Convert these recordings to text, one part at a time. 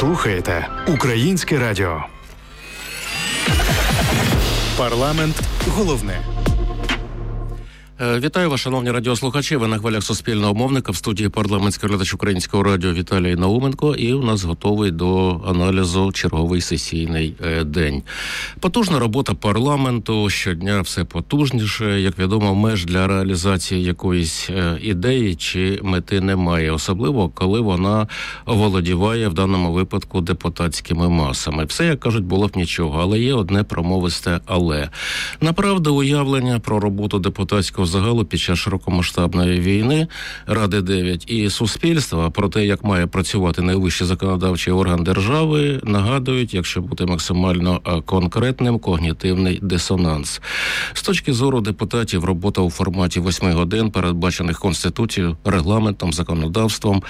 слухаєте Українське радіо. Парламент головне. Вітаю вас, шановні радіослухачі. Ви на хвилях Суспільного мовника. В студії парламентський глядач Українського радіо Віталій Науменко. І у нас готовий до аналізу черговий сесійний день. Потужна робота парламенту. Щодня все потужніше. Як відомо, меж для реалізації якоїсь ідеї чи мети немає. Особливо, коли вона оволодіває в даному випадку депутатськими масами. Все, як кажуть, було б нічого. Але є одне промовисте «але». Направду, уявлення про роботу депутатського загалу під час широкомасштабної війни Ради-9 і суспільства про те, як має працювати найвищий законодавчий орган держави, нагадують, якщо бути максимально конкретним, когнітивний дисонанс. З точки зору депутатів, робота у форматі 8 годин, передбачених Конституцією, регламентом, законодавством,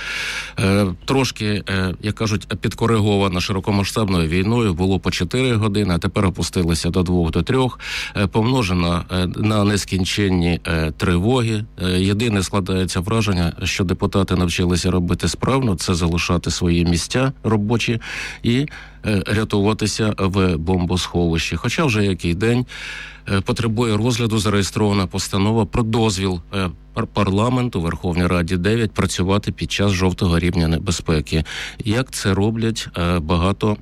трошки, як кажуть, підкоригована широкомасштабною війною, було по 4 години, а тепер опустилися до 2-3, помножена на нескінченні тривоги. Єдине складається враження, що депутати навчилися робити справно, це залишати свої місця робочі і рятуватися в бомбосховищі. Хоча вже який день потребує розгляду зареєстрована постанова про дозвіл парламенту Верховній Раді 9 працювати під час жовтого рівня небезпеки. Як це роблять багато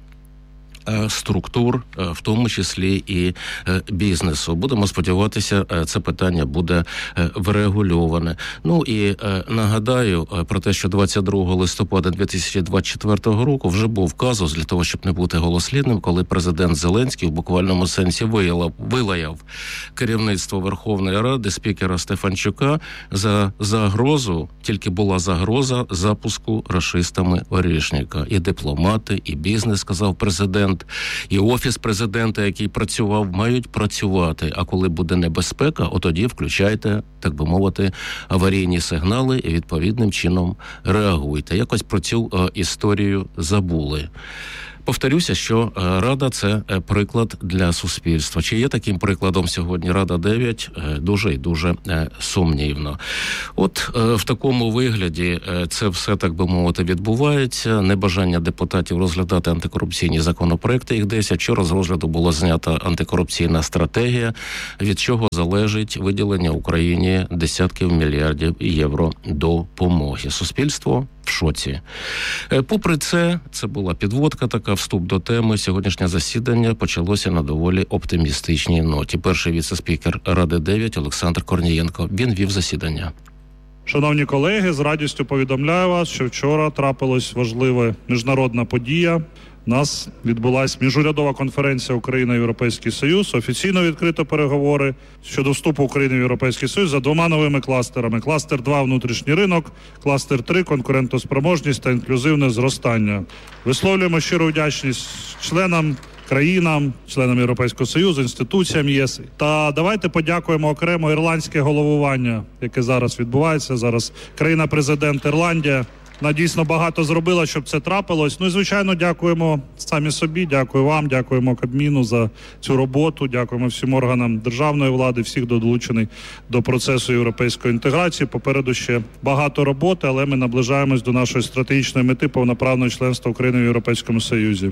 структур, в тому числі і бізнесу. Будемо сподіватися, це питання буде врегульоване. Ну і нагадаю про те, що 22 листопада 2024 року вже був казус, для того, щоб не бути голослівним, коли президент Зеленський в буквальному сенсі вилаяв керівництво Верховної Ради, спікера Стефанчука, за загрозу, тільки була загроза запуску рашистами Орішника. І дипломати, і бізнес, сказав президент, і офіс президента, який працював, мають працювати. А коли буде небезпека, тоді включайте, так би мовити, аварійні сигнали і відповідним чином реагуйте. Якось про цю історію забули. Повторюся, що Рада – це приклад для суспільства. Чи є таким прикладом сьогодні Рада-9? Дуже і дуже сумнівно. От в такому вигляді це все, так би мовити, відбувається. Небажання депутатів розглядати антикорупційні законопроекти, їх 10. Вчора з розгляду була знята антикорупційна стратегія, від чого залежить виділення Україні десятків мільярдів євро допомоги. Суспільство в шоці. Попри це була підводка така, вступ до теми. Сьогоднішнє засідання почалося на доволі оптимістичній ноті. Перший віце-спікер Ради-9 Олександр Корнієнко. Він вів засідання. Шановні колеги, з радістю повідомляю вас, що вчора трапилась важлива міжнародна подія. У нас відбулася міжурядова конференція «Україна – Європейський Союз». Офіційно відкрито переговори щодо вступу України в Європейський Союз за 2 новими кластерами. Кластер 2 – внутрішній ринок, кластер 3 – конкурентоспроможність та інклюзивне зростання. Висловлюємо щиру вдячність членам, країнам, членам Європейського Союзу, інституціям ЄС. Та давайте подякуємо окремо ірландське головування, яке зараз відбувається. Зараз країна-президент Ірландія. Вона дійсно багато зробила, щоб це трапилось. Ну і, звичайно, дякуємо самі собі, дякую вам, дякуємо Кабміну за цю роботу, дякуємо всім органам державної влади, всіх, хто долучений до процесу європейської інтеграції. Попереду ще багато роботи, але ми наближаємось до нашої стратегічної мети повноправного членства України в Європейському Союзі.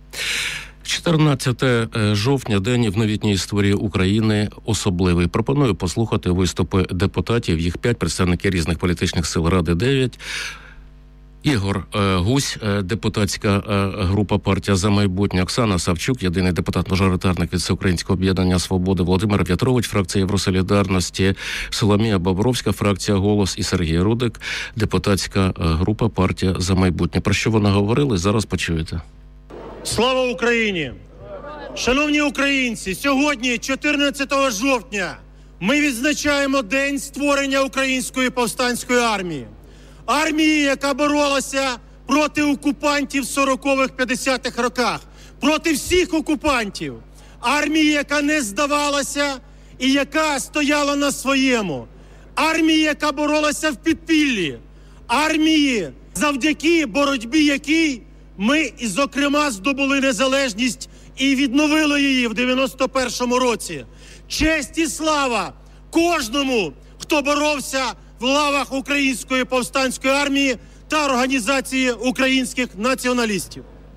14 жовтня, день в новітній історії України особливий. Пропоную послухати виступи депутатів, їх 5, представники різних політичних сил Ради-9. Ігор Гузь, депутатська група «Партія «За майбутнє», Оксана Савчук, єдиний депутат-мажоритарник від Всеукраїнського об'єднання «Свободи», Володимир В'ятрович, фракція «Євросолідарності», Соломія Бобровська, фракція «Голос» і Сергій Рудик, депутатська група «Партія «За майбутнє». Про що вони говорили, зараз почуєте. Слава Україні! Шановні українці, сьогодні, 14 жовтня, ми відзначаємо День створення Української повстанської армії. Армії, яка боролася проти окупантів в 40-х-50-х роках, проти всіх окупантів. Армії, яка не здавалася і яка стояла на своєму. Армії, яка боролася в підпіллі. Армії, завдяки боротьбі якій ми, зокрема, здобули незалежність і відновили її в 91-му році. Честь і слава кожному, хто боровся в лавах Української повстанської армії та Організації українських націоналістів.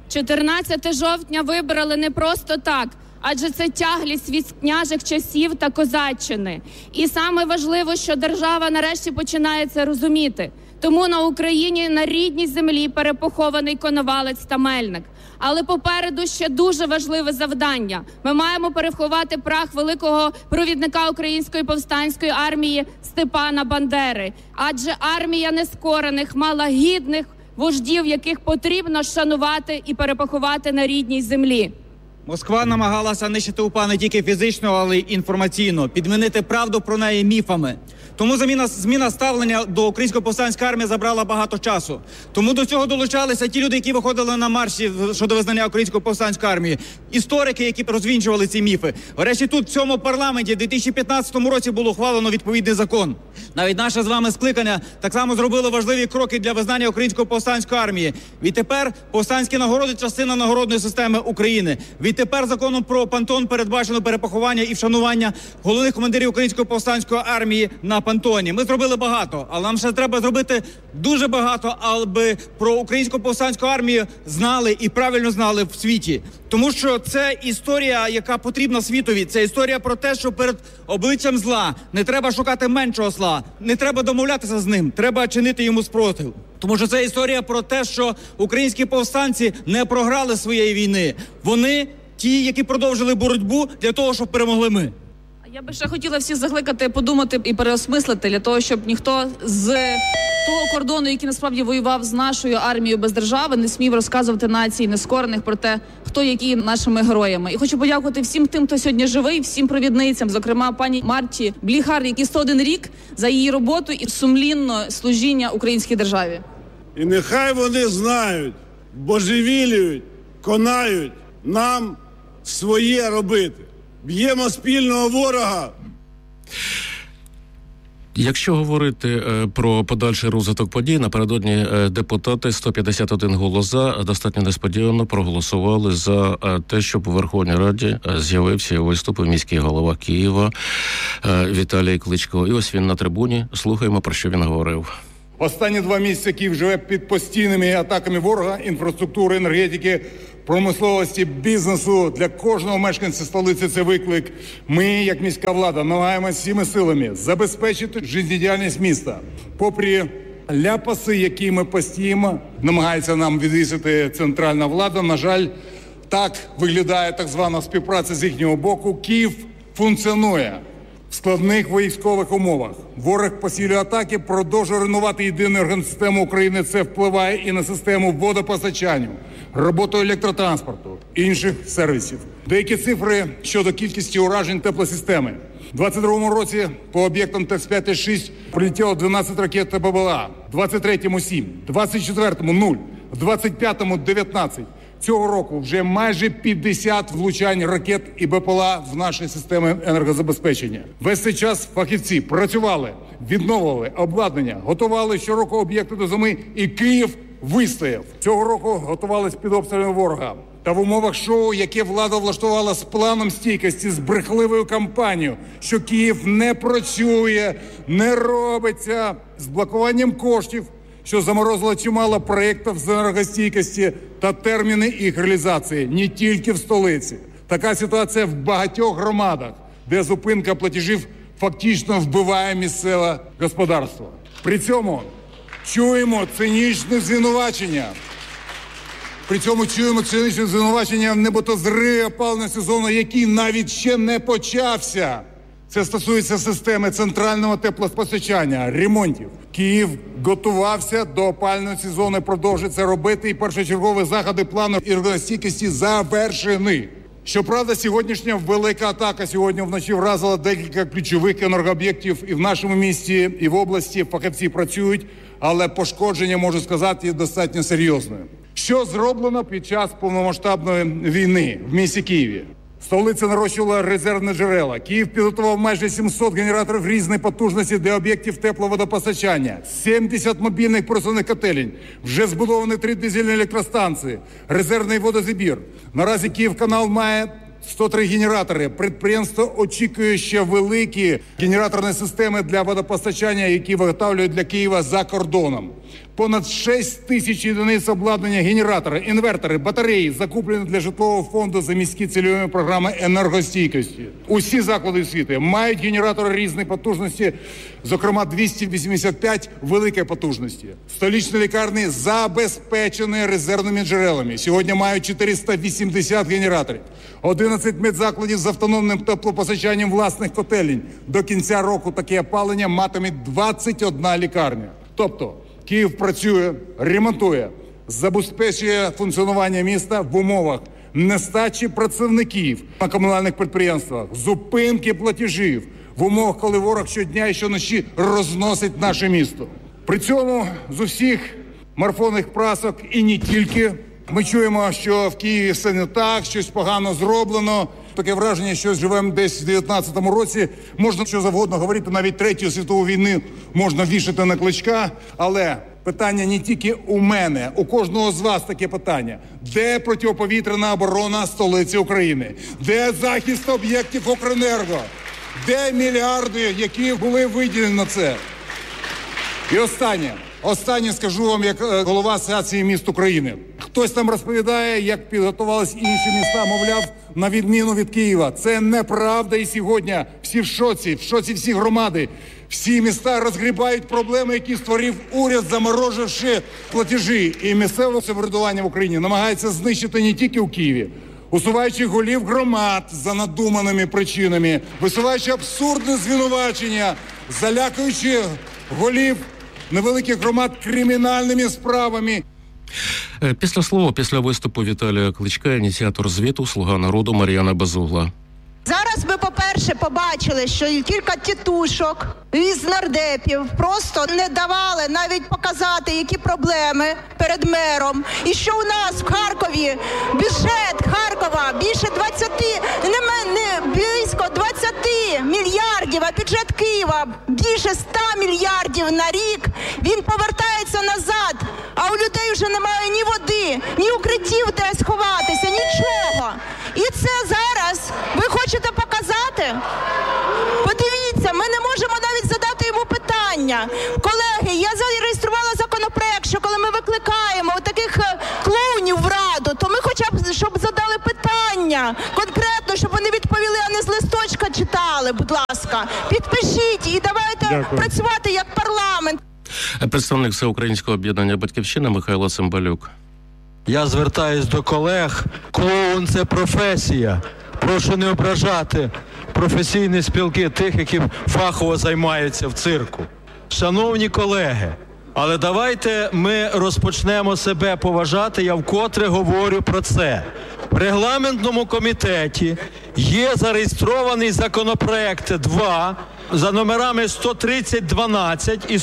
14 жовтня вибрали не просто так, адже це тяглість від княжих часів та козаччини. І саме важливо, що держава нарешті починає це розуміти. Тому на Україні на рідній землі перепохований Коновалець та Мельник. Але попереду ще дуже важливе завдання. Ми маємо переховати прах великого провідника Української повстанської армії Степана Бандери. Адже армія нескорених мала гідних вождів, яких потрібно шанувати і перепоховати на рідній землі. Москва намагалася нищити УПА не тільки фізично, але й інформаційно, підмінити правду про неї міфами. Тому зміна ставлення до Української повстанської армії забрала багато часу. Тому до цього долучалися ті люди, які виходили на марші щодо визнання Української повстанської армії. Історики, які розвінчували ці міфи. Врешті тут, в цьому парламенті, в 2015 році було ухвалено відповідний закон. Навіть наше з вами скликання так само зробило важливі кроки для визнання Української повстанської армії. Відтепер повстанські нагороди – частина нагородної системи України. Відтепер законом про пантон передбачено перепоховання і вшанування головних командирів Української повстанської армії на пантоні. Ми зробили багато, але нам ще треба зробити дуже багато, аби про Українську повстанську армію знали і правильно знали в світі. Тому що це історія, яка потрібна світові. Це історія про те, що перед обличчям зла не треба шукати меншого зла, не треба домовлятися з ним, треба чинити йому спротив. Тому що це історія про те, що українські повстанці не програли своєї війни. Вони ті, які продовжили боротьбу для того, щоб перемогли ми. Я би ще хотіла всіх закликати подумати і переосмислити для того, щоб ніхто з того кордону, який насправді воював з нашою армією без держави, не смів розказувати нації нескорених про те, хто які є нашими героями. І хочу подякувати всім тим, хто сьогодні живий, всім провідницям, зокрема пані Марті Бліхар, який 101 рік за її роботу і сумлінне служіння українській державі. І нехай вони знають, божевілюють, конають, нам своє робити. Б'ємо спільного ворога. Якщо говорити про подальший розвиток подій, напередодні депутати 151 голос за достатньо несподівано проголосували за те, щоб у Верховній Раді з'явився і виступив міський голова Києва Віталій Кличко. І ось він на трибуні. Слухаємо, про що він говорив. Останні 2 місяці Київ живе під постійними атаками ворога, інфраструктури, енергетики, промисловості, бізнесу. Для кожного мешканця столиці це виклик. Ми, як міська влада, намагаємося всіми силами забезпечити життєдіяльність міста. Попри ляпаси, які ми постійно намагається нам відвісити центральна влада, на жаль, так виглядає так звана співпраця з їхнього боку. Київ функціонує в складних військових умовах. Ворог посилює атаки, продовжує руйнувати єдину енергосистему України. Це впливає і на систему водопостачання, роботу електротранспорту, інших сервісів. Деякі цифри щодо кількості уражень теплосистеми. У 2022 році по об'єктам ТЕЦ-5 та 6 прилетіло 12 ракет та БПЛА, в 23-му 7, в 24-му 0, в 25-му 19. Цього року вже майже 50 влучань ракет і БПЛА в наші системи енергозабезпечення. Весь цей час фахівці працювали, відновлювали обладнання, готували щороку об'єкти до зими, і Київ вистояв. Цього року готувались під обстрілами ворога. Та в умовах шоу, яке влада влаштувала з планом стійкості, з брехливою кампанією, що Київ не працює, не робиться, з блокуванням коштів, що заморозило чимало проєктів з енергостійкості та терміни їх реалізації, не тільки в столиці. Така ситуація в багатьох громадах, де зупинка платежів фактично вбиває місцеве господарство. При цьому чуємо цинічне звинувачення. В неботозриві опалювального сезону, який навіть ще не почався. Це стосується системи центрального теплопостачання, ремонтів. Київ готувався до опалювального сезону, продовжує це робити, і першочергові заходи плану енергостійкості завершені. Щоправда, сьогоднішня велика атака сьогодні вночі вразила декілька ключових енергооб'єктів і в нашому місті, і в області. Фахівці працюють, але пошкодження, можу сказати, є достатньо серйозною. Що зроблено під час повномасштабної війни в місті Києві? Столиця нарощувала резервні джерела. Київ підготував майже 700 генераторів різної потужності для об'єктів тепловодопостачання, 70 мобільних просувних котелень, вже збудовані 3 дизельні електростанції, резервний водозабір. Наразі Київканал має 103 генератори. Підприємство очікує ще великі генераторні системи для водопостачання, які виготовлюють для Києва за кордоном. Понад 6 тисяч одиниць обладнання, генератори, інвертори, батареї закуплені для житлового фонду за міські цільові програми енергостійкості. Усі заклади освіти мають генератори різної потужності, зокрема 285 великої потужності. Столичні лікарні забезпечені резервними джерелами. Сьогодні мають 480 генераторів. 11 медзакладів з автономним теплопостачанням власних котелень. До кінця року таке опалення матиме 21 лікарня. Тобто Київ працює, ремонтує, забезпечує функціонування міста в умовах нестачі працівників на комунальних підприємствах, зупинки платежів, в умовах, коли ворог щодня і щоночі розносить наше місто. При цьому з усіх марафонних прасок і не тільки ми чуємо, що в Києві все не так, щось погано зроблено. Таке враження, що живемо десь в 19-му році. Можна що завгодно говорити, навіть Третю світову війну можна вішати на Кличка. Але питання не тільки у мене, у кожного з вас таке питання. Де протиповітряна оборона столиці України? Де захист об'єктів Укренерго? Де мільярди, які були виділені на це? І останнє скажу вам, як голова Асоціації міст України. Хтось там розповідає, як підготувались інші міста, мовляв, на відміну від Києва. Це неправда, і сьогодні всі в шоці всі громади. Всі міста розгрібають проблеми, які створив уряд, замороживши платежі. І місцеве самоврядування в Україні намагається знищити не тільки у Києві, усуваючи голів громад за надуманими причинами, висуваючи абсурдне звинувачення, залякуючи голів невеликих громад кримінальними справами. Після слова, після виступу Віталія Кличка, ініціатор звіту «Слуга народу» Мар'яна Безугла. Зараз ми, по-перше, побачили, що кілька тітушок із нардепів просто не давали навіть показати, які проблеми перед мером. І що у нас в Харкові бюджет Харкова більше 20, близько 20 мільярдів, а бюджет Києва більше 100 мільярдів на рік. Він повертається назад, а у людей вже немає ні води, ні укриттів, де сховатися, нічого. І це зараз ви хочете показати? Подивіться, ми не можемо навіть задати йому питання. Колеги, я зареєструвала законопроект, що коли ми викликаємо таких клоунів в Раду, то ми хоча б, щоб задали питання конкретно, щоб вони відповіли, а не з листочка читали, будь ласка. Підпишіть і давайте працювати як парламент. Представник Всеукраїнського об'єднання «Батьківщина» Михайло Цимбалюк. Я звертаюсь до колег. Клоун – це професія. Прошу не ображати професійні спілки тих, які фахово займаються в цирку. Шановні колеги, але давайте ми розпочнемо себе поважати, я вкотре говорю про це. В регламентному комітеті є зареєстрований законопроект 2 за номерами 13012 і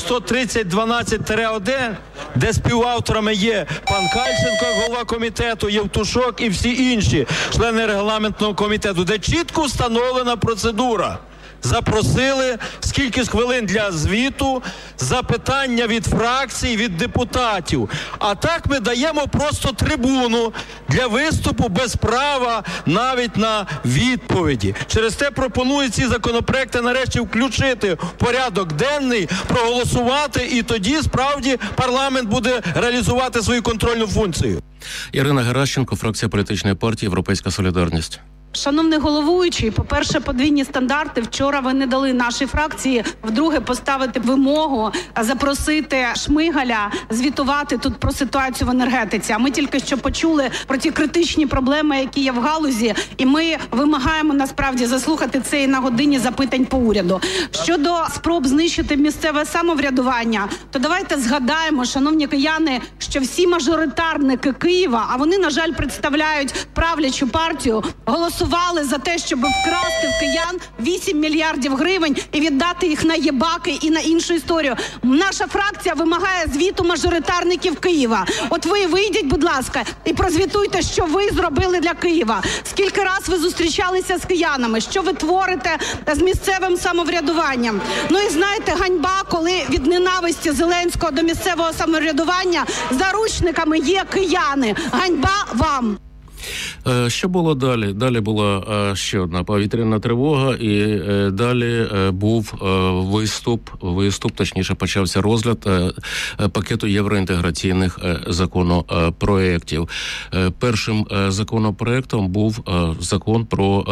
13012-1, де співавторами є пан Кальченко, голова комітету, Євтушок і всі інші члени регламентного комітету, де чітко встановлена процедура. Запросили скільки хвилин для звіту, запитання від фракцій, від депутатів. А так ми даємо просто трибуну для виступу без права навіть на відповіді. Через те пропоную ці законопроекти нарешті включити в порядок денний, проголосувати, і тоді справді парламент буде реалізувати свою контрольну функцію. Ірина Геращенко, фракція політичної партії «Європейська солідарність». Шановний головуючий, по-перше, подвійні стандарти. Вчора ви не дали нашій фракції вдруге поставити вимогу, запросити Шмигаля звітувати тут про ситуацію в енергетиці. А ми тільки що почули про ті критичні проблеми, які є в галузі, і ми вимагаємо насправді заслухати це і на годині запитань по уряду. Щодо спроб знищити місцеве самоврядування, то давайте згадаємо, шановні кияни, що всі мажоритарники Києва, а вони, на жаль, представляють правлячу партію, голосували за те, щоб вкрасти в киян 8 мільярдів гривень і віддати їх на єбаки і на іншу історію. Наша фракція вимагає звіту мажоритарників Києва. От ви вийдіть, будь ласка, і прозвітуйте, що ви зробили для Києва. Скільки раз ви зустрічалися з киянами? Що ви творите з місцевим самоврядуванням? Ну і знаєте, ганьба, коли від ненависті Зеленського до місцевого самоврядування заручниками є кияни. Ганьба вам! Що було далі? Далі була ще одна повітряна тривога, і далі був виступ, точніше почався розгляд пакету євроінтеграційних законопроєктів. Першим законопроєктом був закон про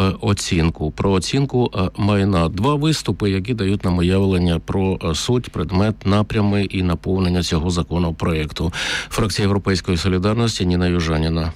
оцінку майна. Два виступи, які дають нам уявлення про суть, предмет, напрями і наповнення цього законопроєкту. Фракція Європейської солідарності, Ніна Южаніна.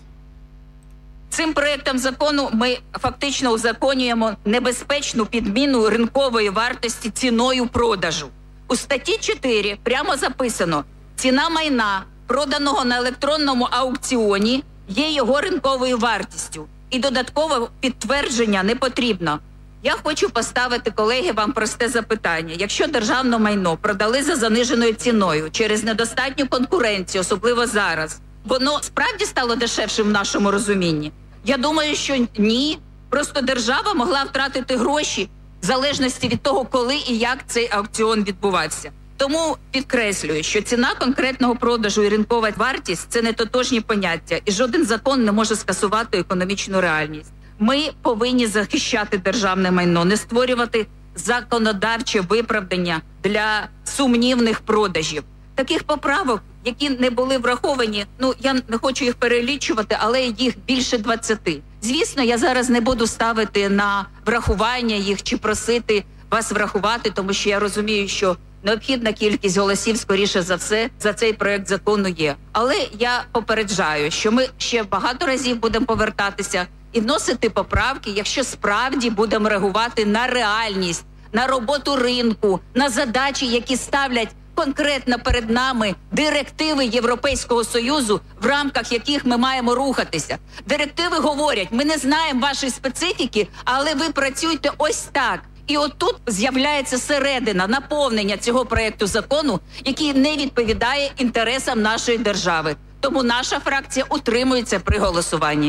Цим проєктом закону ми фактично узаконюємо небезпечну підміну ринкової вартості ціною продажу. У статті 4 прямо записано: ціна майна, проданого на електронному аукціоні, є його ринковою вартістю. І додаткове підтвердження не потрібно. Я хочу поставити, колеги, вам просте запитання. Якщо державне майно продали за заниженою ціною через недостатню конкуренцію, особливо зараз, воно справді стало дешевшим в нашому розумінні? Я думаю, що ні. Просто держава могла втратити гроші в залежності від того, коли і як цей аукціон відбувався. Тому підкреслюю, що ціна конкретного продажу і ринкова вартість – це не тотожні поняття, і жоден закон не може скасувати економічну реальність. Ми повинні захищати державне майно, не створювати законодавче виправдання для сумнівних продажів. Таких поправок, які не були враховані, я не хочу їх перелічувати, але їх більше 20. Звісно, я зараз не буду ставити на врахування їх чи просити вас врахувати, тому що я розумію, що необхідна кількість голосів, скоріше за все, за цей проект закону є. Але я попереджаю, що ми ще багато разів будемо повертатися і вносити поправки, якщо справді будемо реагувати на реальність, на роботу ринку, на задачі, які ставлять конкретно перед нами директиви Європейського Союзу, в рамках яких ми маємо рухатися. Директиви говорять: ми не знаємо вашої специфіки, але ви працюєте ось так. І отут з'являється середина, наповнення цього проєкту закону, який не відповідає інтересам нашої держави. Тому наша фракція утримується при голосуванні.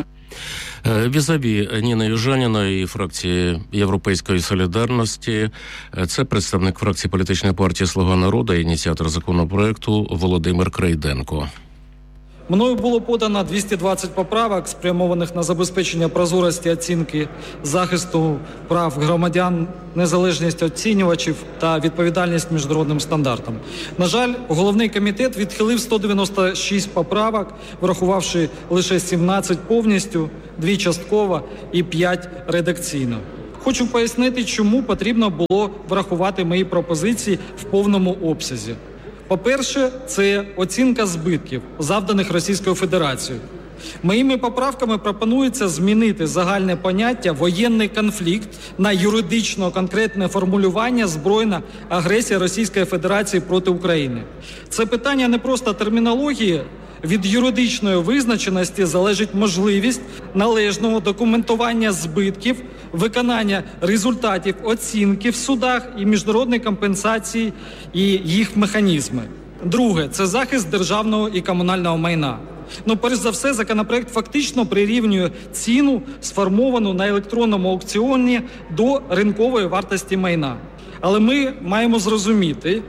Візаві Ніна Южаніна і фракції Європейської солідарності. Це представник фракції політичної партії «Слуга народу», ініціатор законопроекту Володимир Крейденко. Мною було подано 220 поправок, спрямованих на забезпечення прозорості оцінки, захисту прав громадян, незалежність оцінювачів та відповідальність міжнародним стандартам. На жаль, головний комітет відхилив 196 поправок, врахувавши лише 17 повністю, 2 частково і 5 редакційно. Хочу пояснити, чому потрібно було врахувати мої пропозиції в повному обсязі. По-перше, це оцінка збитків, завданих Російською Федерацією. Моїми поправками пропонується змінити загальне поняття «воєнний конфлікт» на юридично конкретне формулювання «збройна агресія Російської Федерації проти України». Це питання не просто термінології. Від юридичної визначеності залежить можливість належного документування збитків, виконання результатів оцінки в судах і міжнародної компенсації і їх механізми. Друге – це захист державного і комунального майна. Перш за все, законопроект фактично прирівнює ціну, сформовану на електронному аукціоні, до ринкової вартості майна. Але ми маємо зрозуміти,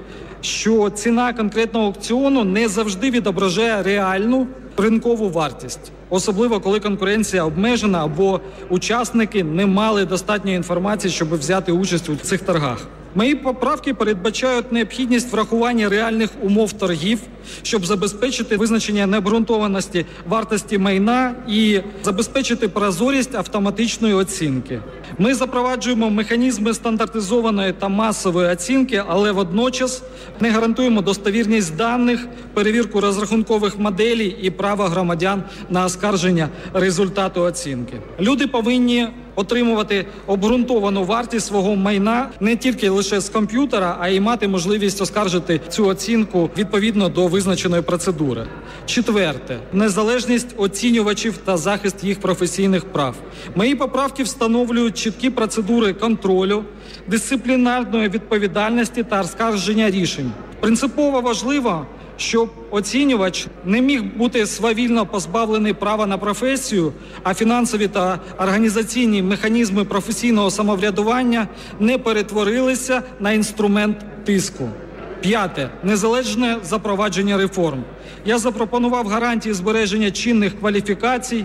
що ціна конкретного аукціону не завжди відображає реальну ринкову вартість. Особливо, коли конкуренція обмежена або учасники не мали достатньої інформації, щоб взяти участь у цих торгах. Мої поправки передбачають необхідність врахування реальних умов торгів, щоб забезпечити визначення необґрунтованості вартості майна і забезпечити прозорість автоматичної оцінки. Ми запроваджуємо механізми стандартизованої та масової оцінки, але водночас не гарантуємо достовірність даних, перевірку розрахункових моделей і право громадян на оскарження результату оцінки. Люди повинні отримувати обґрунтовану вартість свого майна не тільки лише з комп'ютера, а й мати можливість оскаржити цю оцінку відповідно до визначеної процедури. Четверте – незалежність оцінювачів та захист їх професійних прав. Мої поправки встановлюють чіткі процедури контролю, дисциплінарної відповідальності та оскарження рішень. Принципово важливо, щоб оцінювач не міг бути свавільно позбавлений права на професію, а фінансові та організаційні механізми професійного самоврядування не перетворилися на інструмент тиску. П'яте – незалежне запровадження реформ. Я запропонував гарантії збереження чинних кваліфікацій,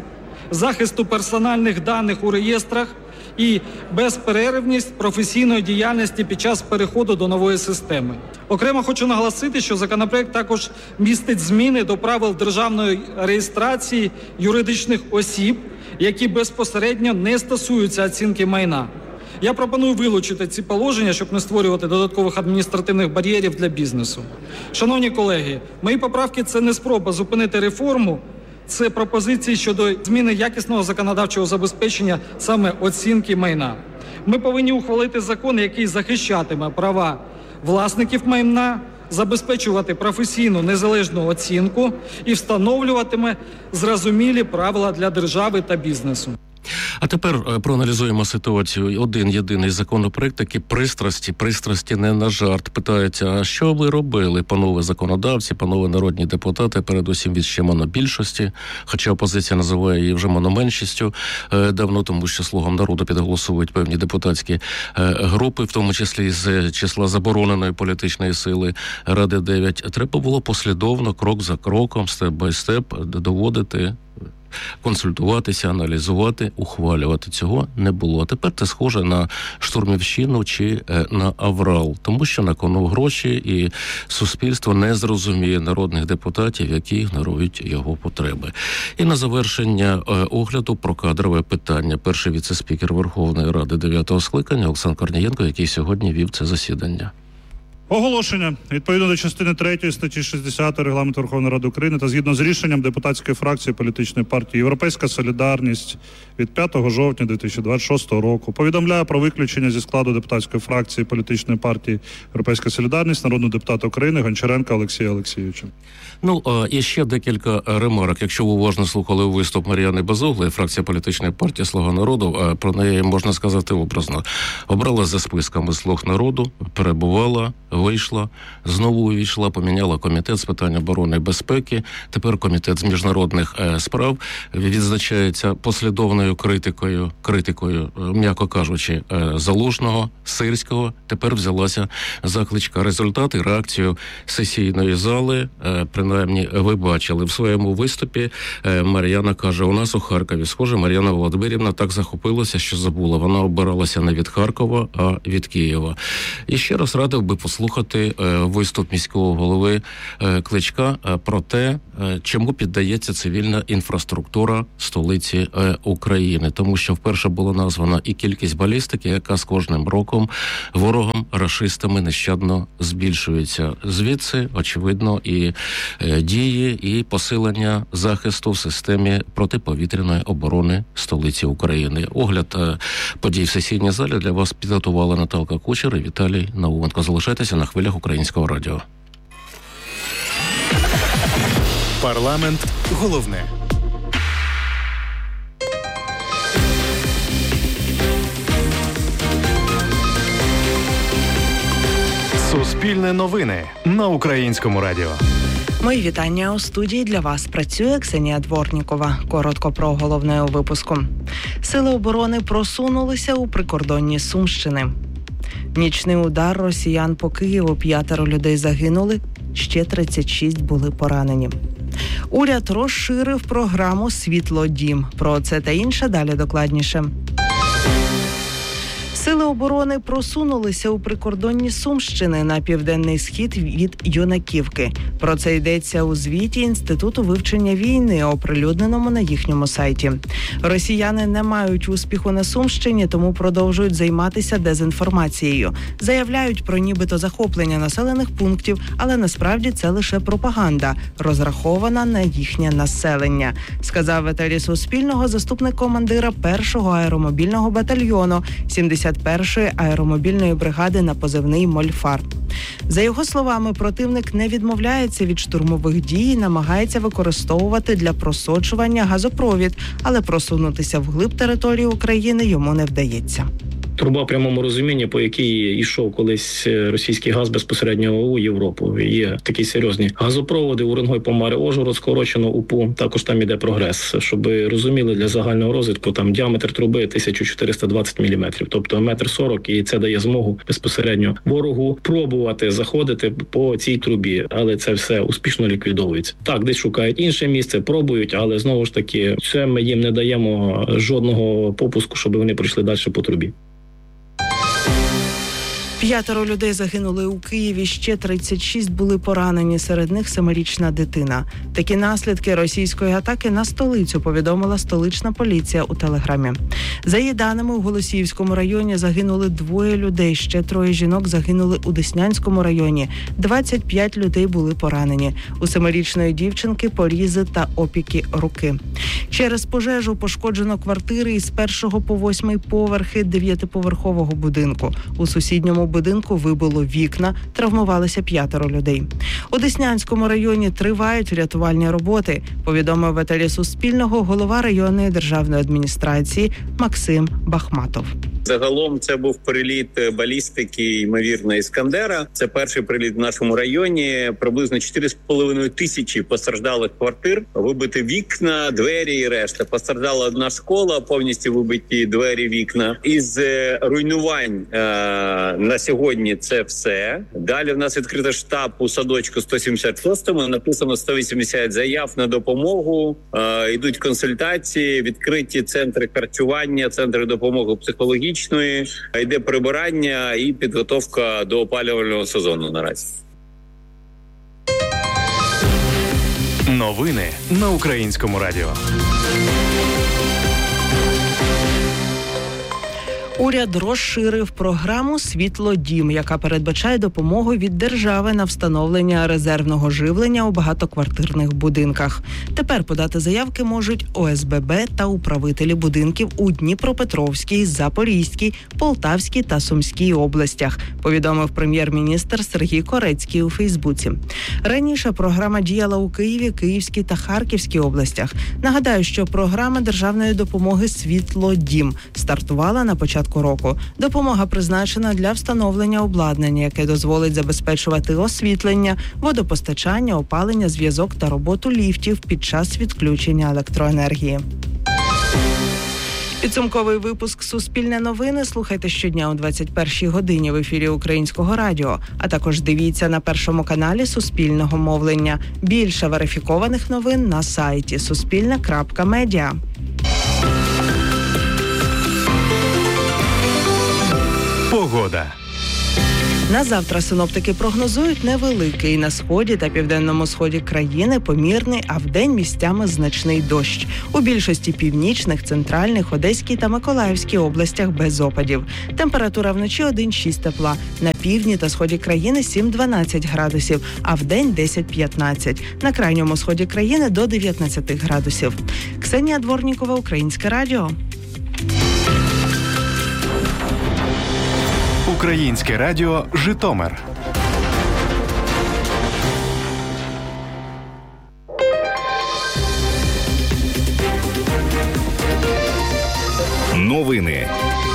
захисту персональних даних у реєстрах і безперервність професійної діяльності під час переходу до нової системи. Окремо хочу наголосити, що законопроект також містить зміни до правил державної реєстрації юридичних осіб, які безпосередньо не стосуються оцінки майна. Я пропоную вилучити ці положення, щоб не створювати додаткових адміністративних бар'єрів для бізнесу. Шановні колеги, мої поправки – це не спроба зупинити реформу, це пропозиції щодо зміни якісного законодавчого забезпечення саме оцінки майна. Ми повинні ухвалити закон, який захищатиме права власників майна, забезпечувати професійну незалежну оцінку і встановлюватиме зрозумілі правила для держави та бізнесу. А тепер проаналізуємо ситуацію. Один єдиний законопроект, такі пристрасті не на жарт. Питаються, а що ви робили, панове законодавці, панове народні депутати, передусім від ще монобільшості, хоча опозиція називає її вже мономеншістю давно, тому що «Слугам народу» підголосовують певні депутатські групи, в тому числі з числа забороненої політичної сили Ради 9. Треба було послідовно, крок за кроком, степ-бай-степ доводити, консультуватися, аналізувати, ухвалювати. Цього не було. Тепер це схоже на штурмівщину чи на аврал, тому що на кону гроші і суспільство не зрозуміє народних депутатів, які ігнорують його потреби. І на завершення огляду про кадрове питання. Перший віце-спікер Верховної Ради 9-го скликання Олександр Корнієнко, який сьогодні вів це засідання. Оголошення. Відповідно до частини 3 статті 60 Регламенту Верховної Ради України та згідно з рішенням депутатської фракції політичної партії «Європейська солідарність» від 5 жовтня 2026 року повідомляю про виключення зі складу депутатської фракції політичної партії «Європейська солідарність» народного депутата України Гончаренка Олексія Олексійовича. І ще декілька ремарок. Якщо ви уважно слухали виступ Мар'яни Безуглої, фракція політичної партії «Слуга народу», про неї можна сказати образно. Обрала за списками «Слуг народу», перебувала, вийшла, знову увійшла, поміняла комітет з питань оборони і безпеки. Тепер комітет з міжнародних справ відзначається послідовною критикою, м'яко кажучи, Залужного, Сирського. Тепер взялася за Кличка. Результати, реакцію сесійної зали, принаймні ви бачили в своєму виступі. Мар'яна каже, у нас у Харкові, схоже, Мар'яна Володимирівна так захопилася, що забула. Вона обиралася не від Харкова, а від Києва. І ще раз радив би послухати виступ міського голови Кличка про те, чому піддається цивільна інфраструктура столиці України. Тому що вперше була названа і кількість балістики, яка з кожним роком ворогом, рашистами нещадно збільшується. Звідси, очевидно, і дії, і посилення захисту в системі протиповітряної оборони столиці України. Огляд подій в сесійній залі для вас підготувала Наталка Кучер і Віталій Науменко. Залишайтеся на хвилях Українського радіо. Парламент головне. Суспільне новини на Українському радіо. Мої вітання у студії. Для вас працює Ксенія Дворнікова. Коротко про головне у випуску. Сили оборони просунулися у прикордонні Сумщини. Нічний удар росіян по Києву. 5 людей загинули, ще 36 були поранені. Уряд розширив програму «Світлодім». Про це та інше далі докладніше. Сили оборони просунулися у прикордонні Сумщини на південний схід від Юнаківки. Про це йдеться у звіті Інституту вивчення війни, оприлюдненому на їхньому сайті. Росіяни не мають успіху на Сумщині, тому продовжують займатися дезінформацією. Заявляють про нібито захоплення населених пунктів, але насправді це лише пропаганда, розрахована на їхнє населення, сказав в етері Суспільного заступник командира 1-го аеромобільного батальйону 71-ї аеромобільної бригади на позивний «Мольфар». За його словами, противник не відмовляється від штурмових дій і намагається використовувати для просочування газопровід, але просунутися вглиб території України йому не вдається. Труба в прямому розумінні, по якій йшов колись російський газ безпосередньо у Європу. Є такі серйозні газопроводи Уренгой, Помари, Ужгород, скорочено УПУ. Також там іде прогрес. Щоб розуміли, для загального розвитку там діаметр труби 1420 мм, тобто 1,40 м, і це дає змогу безпосередньо ворогу пробувати заходити по цій трубі, але це все успішно ліквідовується. Так, десь шукають інше місце, пробують, але знову ж таки, це ми їм не даємо жодного попуску, щоб вони пройшли далі по трубі. 5 людей загинули у Києві, ще 36 були поранені, серед них 7-річна дитина. Такі наслідки російської атаки на столицю повідомила столична поліція у Телеграмі. За її даними, у Голосіївському районі загинули 2 людей, ще 3 жінок загинули у Деснянському районі, 25 людей були поранені. У 7-річної дівчинки порізи та опіки руки. Через пожежу пошкоджено квартири із 1 по 8 поверхи 9-поверхового будинку. У сусідньому будинку вибило вікна, травмувалися 5 людей. У Деснянському районі тривають рятувальні роботи, повідомив в етері Суспільного голова районної державної адміністрації Максим Бахматов. Загалом це був приліт балістики, ймовірно, Іскандера. Це перший приліт в нашому районі. Приблизно 4,5 тисячі постраждалих квартир, вибиті вікна, двері і решта. Постраждала одна школа, повністю вибиті двері, вікна. Із руйнувань на сьогодні це все. Далі в нас відкрито штаб у садочку 176-му. Написано 180 заяв на допомогу. Йдуть консультації, відкриті центри харчування, центри допомоги психологічної. Йде прибирання і підготовка до опалювального сезону наразі. Новини на Українському радіо. Уряд розширив програму «Світлодім», яка передбачає допомогу від держави на встановлення резервного живлення у багатоквартирних будинках. Тепер подати заявки можуть ОСББ та управителі будинків у Дніпропетровській, Запорізькій, Полтавській та Сумській областях, повідомив прем'єр-міністр Сергій Корецький у Фейсбуці. Раніше програма діяла у Києві, Київській та Харківській областях. Нагадаю, що програма державної допомоги «Світлодім» стартувала на початку року. Допомога призначена для встановлення обладнання, яке дозволить забезпечувати освітлення, водопостачання, опалення, зв'язок та роботу ліфтів під час відключення електроенергії. Підсумковий випуск «Суспільне новини» слухайте щодня о 21-й годині в ефірі Українського радіо, а також дивіться на Першому каналі Суспільного мовлення. Більше верифікованих новин на сайті suspilne.media. Погода. На завтра синоптики прогнозують невеликий на сході та південному сході країни помірний, а вдень місцями значний дощ. У більшості північних, центральних, Одеській та Миколаївській областях без опадів. Температура вночі 1-6 тепла. На півдні та сході країни 7-12 градусів, а вдень 10-15. На крайньому сході країни до 19 градусів. Ксенія Дворнікова, Українське радіо. Українське радіо «Житомир». Новини.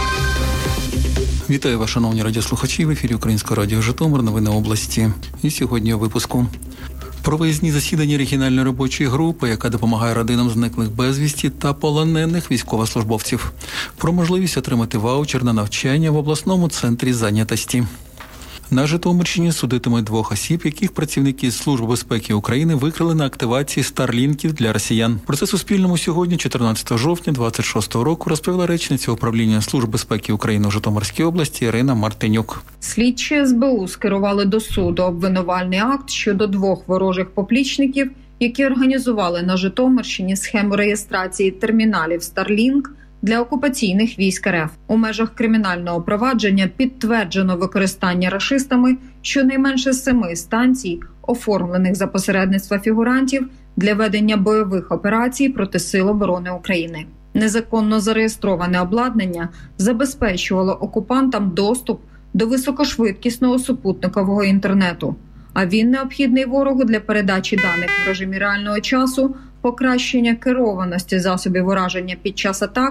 Вітаю вас, шановні радіослухачі. В ефірі Українського радіо «Житомир». Новини області. І сьогодні у випуску. Про виїзні засідання регіональної робочої групи, яка допомагає родинам зниклих безвісті та полонених військовослужбовців. Про можливість отримати ваучер на навчання в обласному центрі зайнятості. На Житомирщині судитимуть 2 осіб, яких працівники Служби безпеки України викрили на активації старлінків для росіян. Про це Суспільному сьогодні, 14 жовтня 2026 року, розповіла речниця управління Служби безпеки України у Житомирській області Ірина Мартинюк. Слідчі СБУ скерували до суду обвинувальний акт щодо 2 ворожих поплічників, які організували на Житомирщині схему реєстрації терміналів Starlink для окупаційних військ РФ. У межах кримінального провадження підтверджено використання рашистами щонайменше 7 станцій, оформлених за посередництва фігурантів для ведення бойових операцій проти Сил оборони України. Незаконно зареєстроване обладнання забезпечувало окупантам доступ до високошвидкісного супутникового інтернету, а він необхідний ворогу для передачі даних в режимі реального часу, покращення керованості засобів ураження під час атак,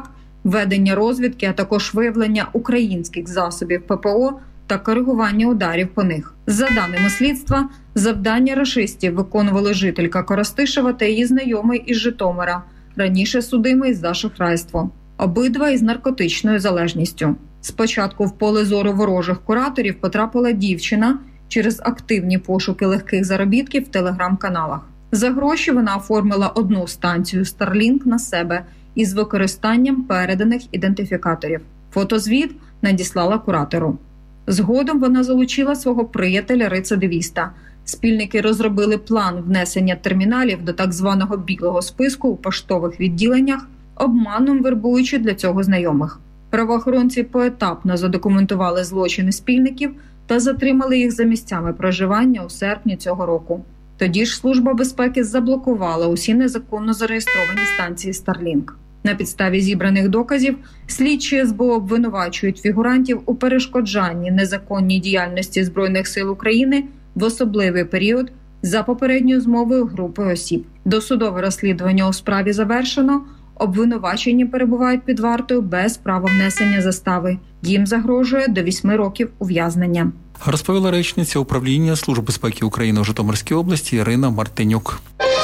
ведення розвідки, а також виявлення українських засобів ППО та коригування ударів по них. За даними слідства, завдання рашистів виконували жителька Коростишева та її знайомий із Житомира, раніше судимий за шахрайство. Обидва із наркотичною залежністю. Спочатку в поле зору ворожих кураторів потрапила дівчина через активні пошуки легких заробітків в телеграм-каналах. За гроші вона оформила одну станцію Starlink на себе із використанням переданих ідентифікаторів. Фотозвіт надіслала куратору. Згодом вона залучила свого приятеля-рецидивіста. Спільники розробили план внесення терміналів до так званого білого списку у поштових відділеннях, обманом вербуючи для цього знайомих. Правоохоронці поетапно задокументували злочини спільників та затримали їх за місцями проживання у серпні цього року. Тоді ж Служба безпеки заблокувала усі незаконно зареєстровані станції Starlink. На підставі зібраних доказів слідчі СБУ обвинувачують фігурантів у перешкоджанні незаконній діяльності Збройних сил України в особливий період за попередньою змовою групи осіб. Досудове розслідування у справі завершено. Обвинувачені перебувають під вартою без права внесення застави. Їм загрожує до 8 років ув'язнення. Розповіла речниця управління Служби безпеки України у Житомирській області Ірина Мартинюк.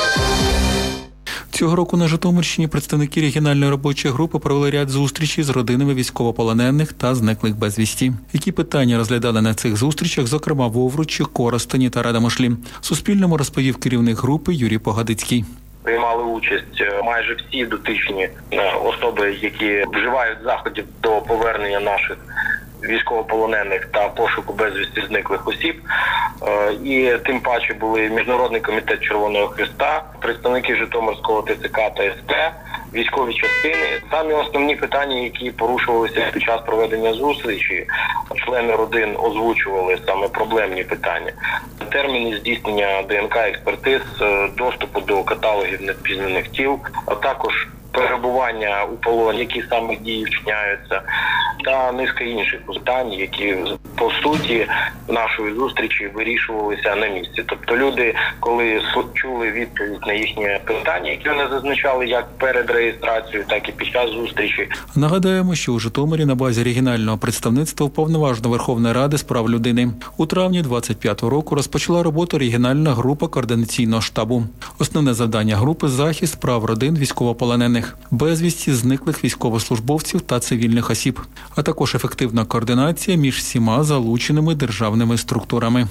Цього року на Житомирщині представники регіональної робочої групи провели ряд зустрічей з родинами військовополонених та зниклих безвісті. Які питання розглядали на цих зустрічах, зокрема в Овручі, Коростені та Радомишлі. Суспільному розповів керівник групи Юрій Погадицький. Приймали участь майже всі дотичні особи, які вживають заходів до повернення наших військовополонених та пошуку безвісти зниклих осіб. І тим паче були Міжнародний комітет Червоного Хреста, представники Житомирського ТЦК та СП, військові частини. Самі основні питання, які порушувалися під час проведення зустрічі, члени родин озвучували саме проблемні питання. Терміни здійснення ДНК-експертиз, доступу до каталогів невпізнаних тіл, а також перебування у полоні, які саме дії вчиняються, та низка інших питань, які по суті нашої зустрічі вирішувалися на місці. Тобто люди, коли чули відповідь на їхні питання, які вони зазначали як перед реєстрацією, так і під час зустрічі. Нагадаємо, що у Житомирі на базі регіонального представництва Уповноваженого Верховної Ради з прав людини у травні 25-го року розпочала роботу регіональна група координаційного штабу. Основне завдання групи – захист прав родин військовополонених, безвісті зниклих військовослужбовців та цивільних осіб, а також ефективна координація між всіма залученими державними структурами.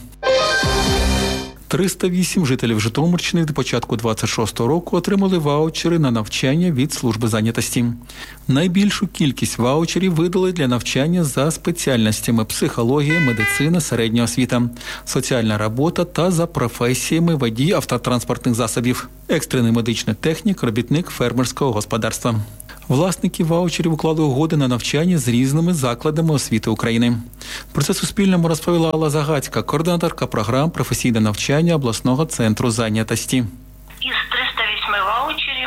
308 жителів Житомирщини до початку 26-го року отримали ваучери на навчання від служби зайнятості. Найбільшу кількість ваучерів видали для навчання за спеціальностями психологія, медицина, середня освіта, соціальна робота та за професіями водій автотранспортних засобів, екстрений медичний технік, робітник фермерського господарства. Власники ваучерів уклали угоди на навчання з різними закладами освіти України. Про це Суспільному розповіла Алла Загацька, координаторка програм професійне навчання обласного центру зайнятості. Із 308 ваучерів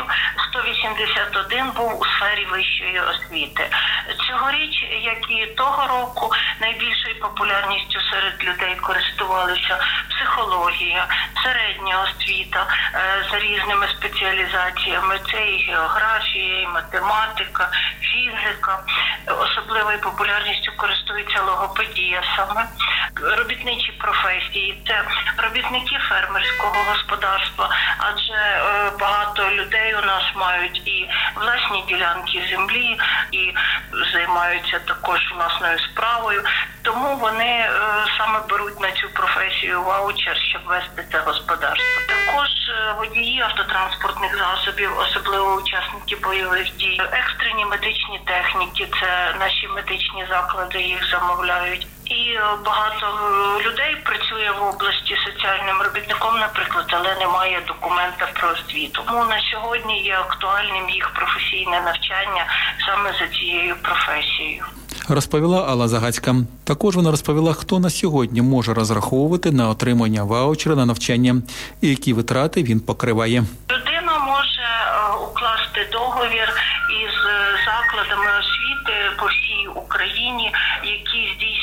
181 був у сфері вищої освіти. Цьогоріч, як і того року, найбільшою популярністю серед людей користувалися психологія, середня освіта з різними спеціалізаціями. Це і географія, і математика, фізика. Особливою популярністю користується логопедія саме. Робітничі професії – це робітники фермерського господарства, адже багато людей у нас мають і власні ділянки землі, і займаються також власною справою, тому вони саме беруть на цю професію ваучер, щоб вести це господарство. Також водії автотранспортних засобів, особливо учасники бойових дій, екстрені медичні техніки, це наші медичні заклади їх замовляють. І багато людей працює в області соціальним робітником, наприклад, але немає документа про освіту. Тому на сьогодні є актуальним їх професійне навчання саме за цією професією. Розповіла Алла Загацька. Також вона розповіла, хто на сьогодні може розраховувати на отримання ваучера на навчання і які витрати він покриває. Людина може укласти договір із закладами освіти по всій Україні, які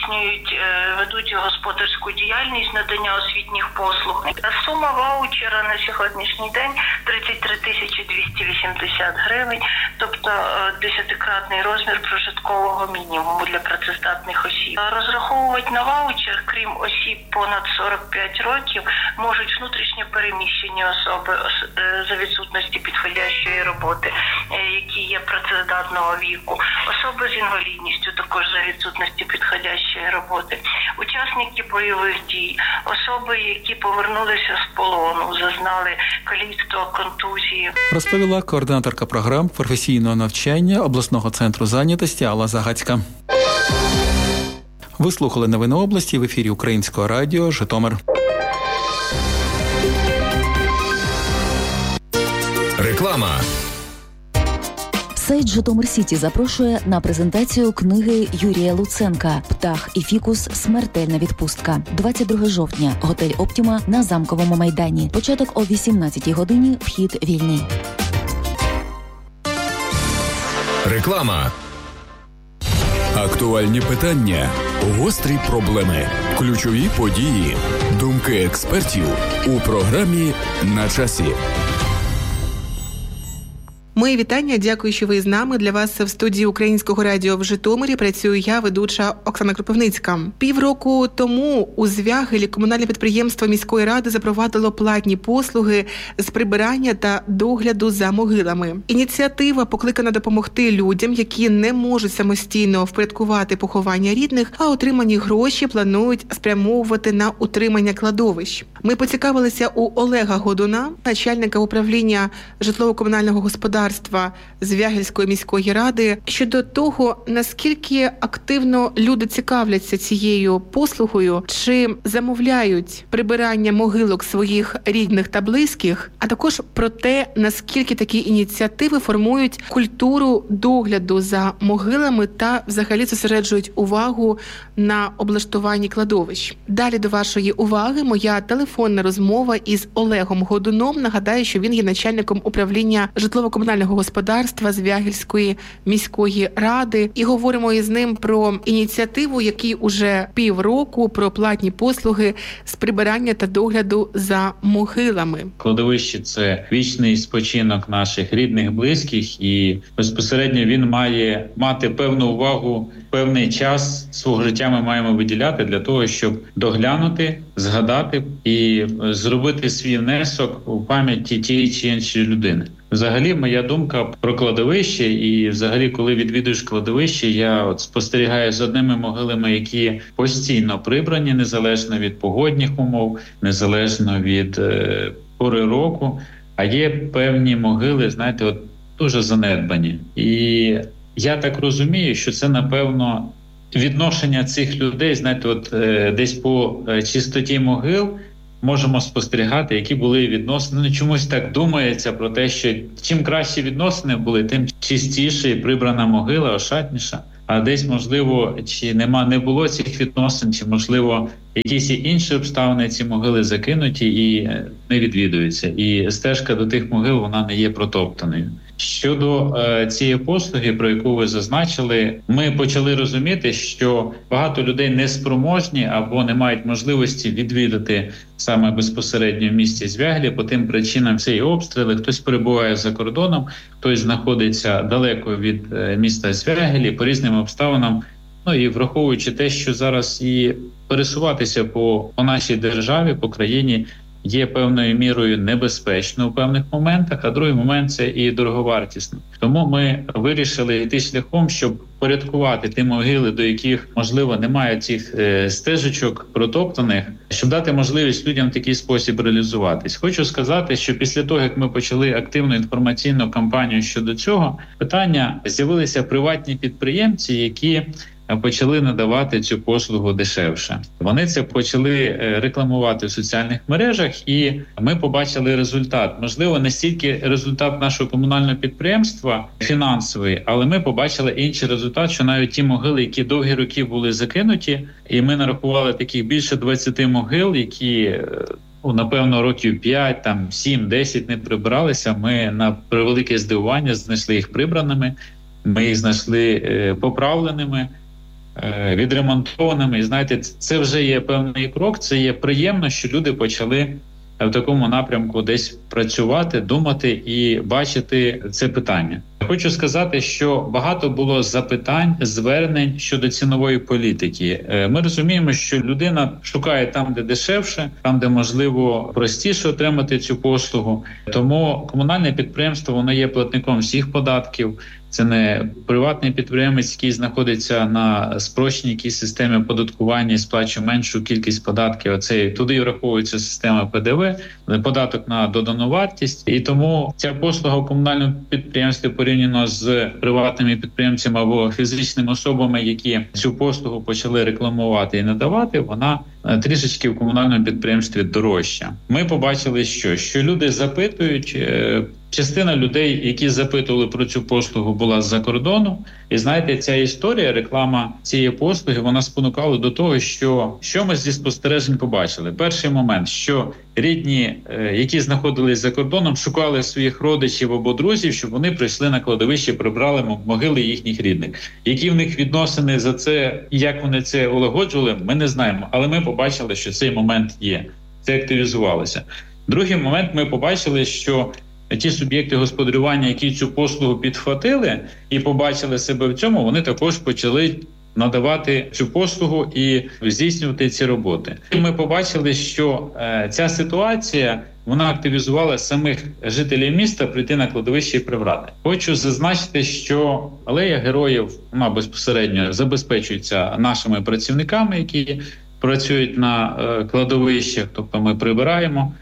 ведуть господарську діяльність надання освітніх послуг. Сума ваучера на сьогоднішній день 33 280 гривень, тобто 10-кратний розмір прожиткового мінімуму для працездатних осіб. Розраховувати на ваучер, крім осіб понад 45 років, можуть внутрішньо переміщені особи за відсутності підходящої роботи, які є працездатного віку, особи з інвалідністю також за відсутності підходящої роботи, учасники бойових дій, особи, які повернулися з полону, зазнали каліцтва, контузії. Розповіла координаторка програм професійного навчання обласного центру зайнятості Алла Загацька. Ви слухали новини області в ефірі Українського радіо «Житомир». Реклама. Сайт Житомир Сіті запрошує на презентацію книги Юрія Луценка «Птах і фікус. Смертельна відпустка». 22 жовтня. Готель «Оптіма» на Замковому майдані. Початок о 18-й годині. Вхід вільний. Реклама. Актуальні питання, гострі проблеми, ключові події, думки експертів у програмі «На часі». Мої вітання, дякую, що ви з нами. Для вас в студії Українського радіо в Житомирі працюю я, ведуча Оксана Кропивницька. Півроку тому у Звягелі комунальне підприємство міської ради запровадило платні послуги з прибирання та догляду за могилами. Ініціатива покликана допомогти людям, які не можуть самостійно впорядкувати поховання рідних, а отримані гроші планують спрямовувати на утримання кладовищ. Ми поцікавилися у Олега Годуна, начальника управління житлово-комунального господарства Звягельської міської ради, щодо того, наскільки активно люди цікавляться цією послугою, чи замовляють прибирання могилок своїх рідних та близьких, а також про те, наскільки такі ініціативи формують культуру догляду за могилами та взагалі зосереджують увагу на облаштуванні кладовищ. Далі до вашої уваги моя телефонна розмова із Олегом Годуном. Нагадаю, що він є начальником управління житлово-комунального господарства Звягельської міської ради. І говоримо із ним про ініціативу, якій уже півроку, про платні послуги з прибирання та догляду за могилами. Кладовище – це вічний спочинок наших рідних, близьких, і безпосередньо він має мати певну увагу, певний час свого життя ми маємо виділяти для того, щоб доглянути, згадати і зробити свій внесок у пам'яті тієї чи іншої людини. Взагалі, моя думка про кладовище, і взагалі, коли відвідуєш кладовище, я спостерігаю за одними могилами, які постійно прибрані, незалежно від погодних умов, незалежно від пори року, а є певні могили, знаєте, дуже занедбані. І я так розумію, що це, напевно, відношення цих людей, знаєте, десь по чистоті могил можемо спостерігати, які були відносини. Чомусь так думається про те, що чим кращі відносини були, тим чистіше і прибрана могила, ошатніша. А десь, можливо, чи не було цих відносин, чи, можливо, якісь інші обставини ці могили закинуті і не відвідуються. І стежка до тих могил, вона не є протоптаною. Щодо цієї послуги, про яку ви зазначили, ми почали розуміти, що багато людей неспроможні або не мають можливості відвідати саме безпосередньо в місті Звягелі по тим причинам: це і обстріли, хтось перебуває за кордоном, хтось знаходиться далеко від міста Звягелі по різним обставинам. Ну і враховуючи те, що зараз і пересуватися по нашій державі, по країні є певною мірою небезпечно у певних моментах, а другий момент – це і дороговартісно. Тому ми вирішили йти шляхом, щоб порядкувати ті могили, до яких, можливо, немає цих стежечок протоптаних, щоб дати можливість людям в такий спосіб реалізуватись. Хочу сказати, що після того, як ми почали активну інформаційну кампанію щодо цього питання, з'явилися приватні підприємці, які почали надавати цю послугу дешевше. Вони це почали рекламувати в соціальних мережах, і ми побачили результат. Можливо, не стільки результат нашого комунального підприємства фінансовий, але ми побачили інший результат, що навіть ті могили, які довгі роки були закинуті, і ми нарахували таких більше 20 могил, які напевно років 5, 7, 10 не прибиралися. Ми на превелике здивування знайшли їх прибраними, ми їх знайшли поправленими, відремонтованими. І знаєте, це вже є певний крок, це є приємно, що люди почали в такому напрямку десь працювати, думати і бачити це питання. Хочу сказати, що багато було запитань, звернень щодо цінової політики. Ми розуміємо, що людина шукає там, де дешевше, там, де можливо простіше отримати цю послугу. Тому комунальне підприємство, воно є платником всіх податків. Це не приватний підприємець, який знаходиться на спрощеній якійсь системі оподаткування і сплачує меншу кількість податків. Це туди враховується система ПДВ, податок на додану вартість. І тому ця послуга у комунальному підприємстві порівняно з приватними підприємцями або фізичними особами, які цю послугу почали рекламувати і надавати, вона трішечки в комунальному підприємстві дорожча. Ми побачили, що люди запитують. Частина людей, які запитували про цю послугу, була з-за кордону. І знаєте, ця історія, реклама цієї послуги, вона спонукала до того, що ми зі спостережень побачили. Перший момент, що рідні, які знаходились за кордоном, шукали своїх родичів або друзів, щоб вони прийшли на кладовище, прибрали могили їхніх рідних. Які в них відносини за це, як вони це улагоджували, ми не знаємо. Але ми побачили, що цей момент є. Це активізувалося. Другий момент, ми побачили, що ті суб'єкти господарювання, які цю послугу підхватили і побачили себе в цьому, вони також почали надавати цю послугу і здійснювати ці роботи. І ми побачили, що ця ситуація, вона активізувала самих жителів міста прийти на кладовище і прибрати. Хочу зазначити, що алея героїв, вона безпосередньо забезпечується нашими працівниками, які працюють на кладовищах, тобто ми прибираємо,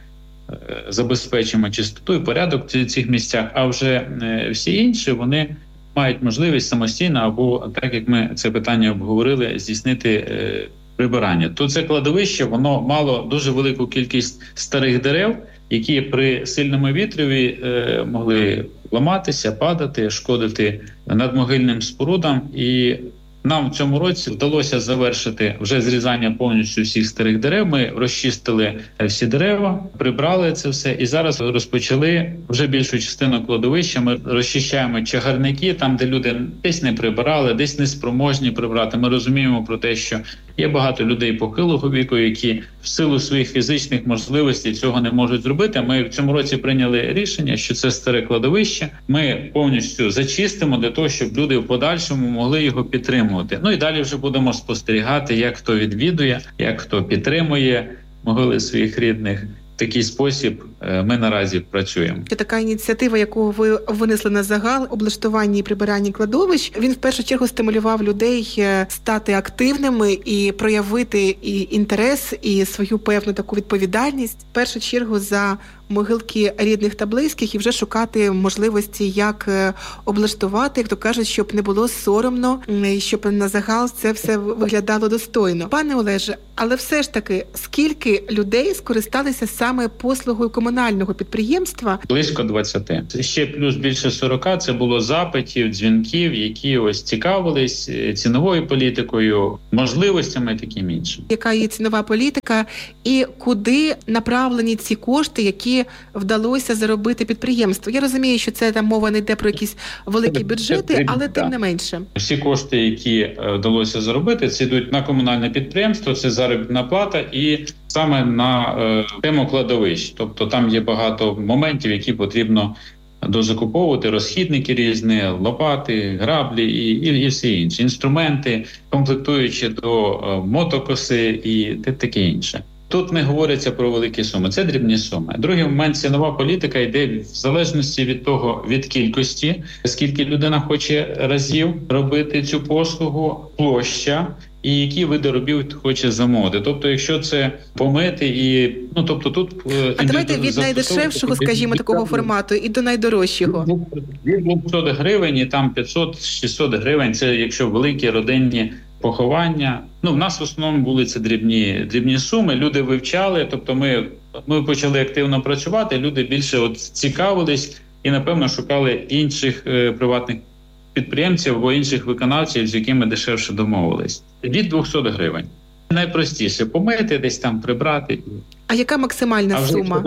забезпечимо чистоту і порядок в цих місцях, а вже всі інші, вони мають можливість самостійно або, так як ми це питання обговорили, здійснити прибирання. То це кладовище, воно мало дуже велику кількість старих дерев, які при сильному вітрові могли ламатися, падати, шкодити надмогильним спорудам. І нам в цьому році вдалося завершити вже зрізання повністю всіх старих дерев. Ми розчистили всі дерева, прибрали це все і зараз розпочали вже більшу частину кладовища. Ми розчищаємо чагарники, там, де люди десь не прибирали, десь не спроможні прибрати. Ми розуміємо про те, що є багато людей похилого віку, які в силу своїх фізичних можливостей цього не можуть зробити. Ми в цьому році прийняли рішення, що це старе кладовище. Ми повністю зачистимо для того, щоб люди в подальшому могли його підтримувати. Ну і далі вже будемо спостерігати, як хто відвідує, як хто підтримує могили своїх рідних. В такий спосіб ми наразі працюємо. Така ініціатива, яку ви винесли на загал, облаштування і прибирання кладовищ, він в першу чергу стимулював людей стати активними і проявити і інтерес, і свою певну таку відповідальність. В першу чергу за могилки рідних та близьких і вже шукати можливості, як облаштувати, як то кажуть, щоб не було соромно, і щоб на загал це все виглядало достойно. Пане Олеже, але все ж таки, скільки людей скористалися саме послугою комунального підприємства? Близько 20. Ще плюс більше 40 – це було запитів, дзвінків, які ось цікавились ціновою політикою, можливостями і таким іншим. Яка є цінова політика і куди направлені ці кошти, які вдалося заробити підприємству? Я розумію, що це там мова не йде про якісь великі бюджети, але тим не менше. Всі кошти, які вдалося заробити, це йдуть на комунальне підприємство, це заробітна плата і саме на тему кладовищ. Тобто там є багато моментів, які потрібно дозакуповувати, розхідники різні, лопати, граблі і всі інші інструменти, комплектуючи до мотокоси і таке інше. Тут не говориться про великі суми, це дрібні суми. Другий момент – цінова політика йде в залежності від того, від кількості, скільки людина хоче разів робити цю послугу, площа і які види робіт хоче замовити. Тобто, якщо це помити і... Ну, тобто тут... А давайте від найдешевшого, скажімо, такого формату і до найдорожчого. Від 200 гривень і там 500-600 гривень – це якщо великі родинні поховання. Ну, в нас в основному були це дрібні суми, люди вивчали, тобто ми почали активно працювати, люди більше цікавились і, напевно, шукали інших приватних підприємців або інших виконавців, з якими дешевше домовились. Від 200 гривень. Найпростіше помити, десь там прибрати. А яка максимальна сума?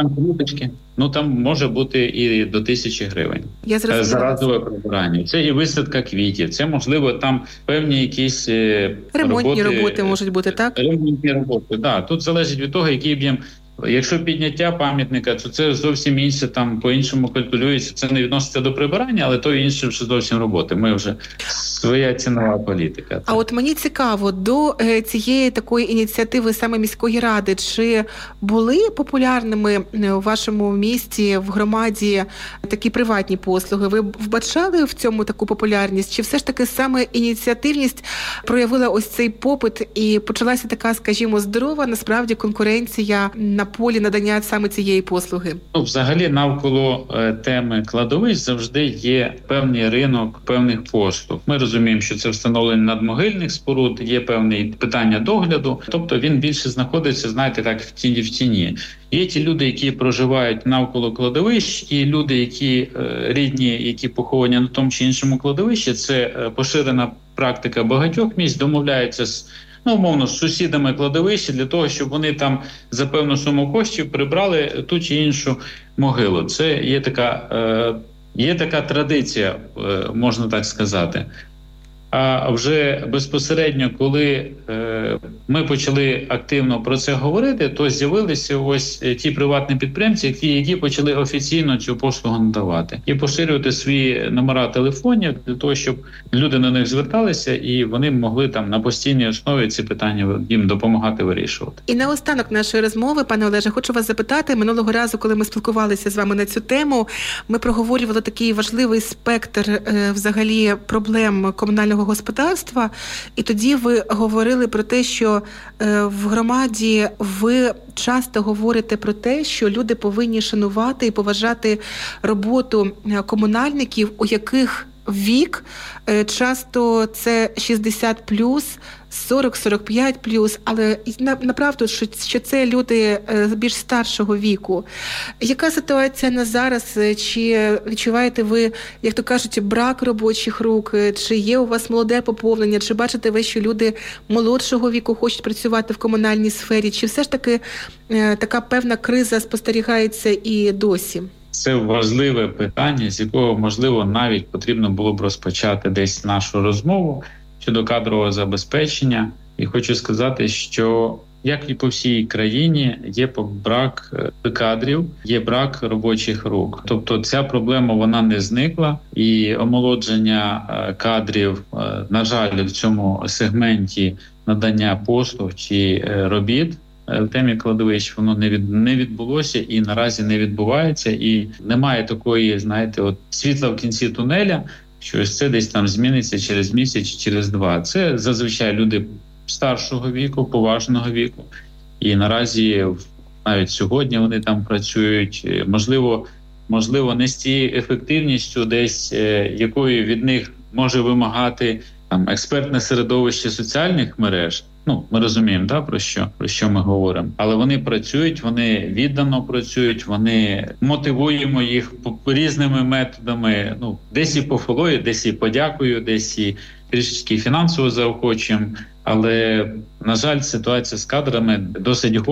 Ну, там може бути і до 1000 гривень. За разове прибирання. Це і висадка квітів, це, можливо, там певні якісь ремонтні роботи можуть бути, так? Ремонтні роботи, так. Тут залежить від того, який об'єм Якщо підняття пам'ятника, то це зовсім інше, там по-іншому калькулюється. Це не відноситься до прибирання, але то інше вже зовсім роботи. Ми вже своя цінова політика. А от мені цікаво, до цієї такої ініціативи саме міської ради, чи були популярними у вашому місті, в громаді такі приватні послуги? Ви вбачали в цьому таку популярність? Чи все ж таки саме ініціативність проявила ось цей попит і почалася така, скажімо, здорова, насправді, конкуренція на полі надання саме цієї послуги? Взагалі навколо теми кладовищ завжди є певний ринок певних послуг. Ми розуміємо, що це встановлення надмогильних споруд, є певні питання догляду, тобто він більше знаходиться, знаєте, так, в тіні. Є ті люди, які проживають навколо кладовищ, і люди, які рідні, які поховані на тому чи іншому кладовищі, це поширена практика багатьох місць, домовляються з умовно, з сусідами кладовища для того, щоб вони там за певну суму коштів прибрали ту чи іншу могилу. Це є така традиція, можна так сказати. А вже безпосередньо, коли ми почали активно про це говорити, то з'явилися ось ті приватні підприємці, які почали офіційно цю послугу надавати і поширювати свої номера телефонів для того, щоб люди на них зверталися і вони могли там на постійній основі ці питання їм допомагати вирішувати. І наостанок нашої розмови, пане Олеже, хочу вас запитати. Минулого разу, коли ми спілкувалися з вами на цю тему, ми проговорювали такий важливий спектр взагалі проблем комунального господарства, і тоді ви говорили про те, що в громаді ви часто говорите про те, що люди повинні шанувати і поважати роботу комунальників, у яких вік часто це 60+, 40-45+, але направду, що це люди більш старшого віку. Яка ситуація на зараз? Чи відчуваєте ви, як то кажуть, брак робочих рук? Чи є у вас молоде поповнення? Чи бачите ви, що люди молодшого віку хочуть працювати в комунальній сфері? Чи все ж таки така певна криза спостерігається і досі? Це важливе питання, з якого, можливо, навіть потрібно було б розпочати десь нашу розмову щодо кадрового забезпечення. І хочу сказати, що, як і по всій країні, є брак кадрів, є брак робочих рук. Тобто ця проблема, вона не зникла, і омолодження кадрів, на жаль, в цьому сегменті надання послуг чи робіт в темі кладовищ, воно не відбулося і наразі не відбувається, і немає такої, знаєте, от світла в кінці тунеля, що ось це десь там зміниться через місяць чи через два. Це зазвичай люди старшого віку, поважного віку, і наразі навіть сьогодні вони там працюють, можливо, не з тією ефективністю десь, якої від них може вимагати там експертне середовище соціальних мереж. Ми розуміємо, про що ми говоримо. Але вони працюють, вони віддано працюють, вони мотивуємо їх різними методами. Десь і похвалою, десь і подякою, десь і трішечки фінансово заохочуємо. Але, на жаль, ситуація з кадрами досить